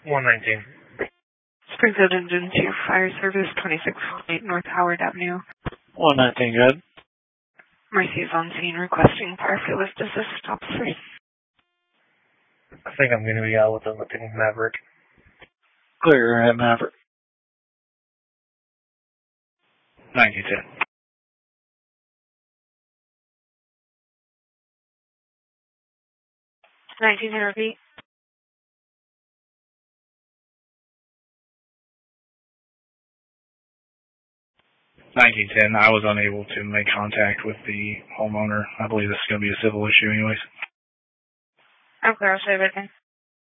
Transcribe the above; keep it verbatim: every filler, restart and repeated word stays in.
one nineteen. Springfield Engine two Fire Service, twenty-six eight North Howard Avenue. one nineteen, good. Mercy is on scene requesting Parafilist assist officer. I think I'm going to be out with the looking Maverick. Clear at Maverick. nineteen ten. nineteen ten, repeat. nineteen ten, I was unable to make contact with the homeowner. I believe this is going to be a civil issue anyways. I'm clear, I'll say everything.